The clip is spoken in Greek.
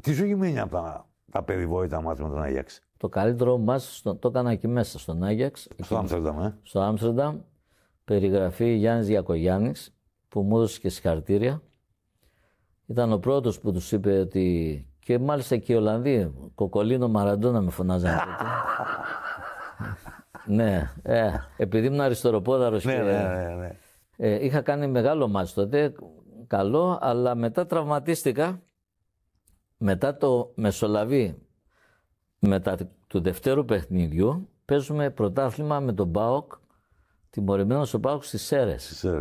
Τι σου έχει μείνει από τα περιβόητα μάτια με τον Άγιαξ? Το καλύτερο μάτς το έκανα εκεί μέσα στον Άγιαξ. Στο Άμστερνταμ, Στο Άμστερνταμ, περιγραφή Γιάννης Διακογιάννης, που μου έδωσε και συγχαρητήρια. Ήταν ο πρώτος που τους είπε ότι. Και μάλιστα και οι Ολλανδοί, Κοκολίνο Μαραντόνα με φωνάζανε τότε. Ναι, επειδή ήμουν αριστεροπόδαρος και ναι. είχα κάνει μεγάλο μάτς τότε, καλό, αλλά μετά τραυματίστηκα. Μετά το Μεσολαβή, μετά του δευτέρου παιχνιδιού, παίζουμε πρωτάθλημα με τον ΠΑΟΚ, τιμωρημένος ο ΠΑΟΚ στις Σέρρες.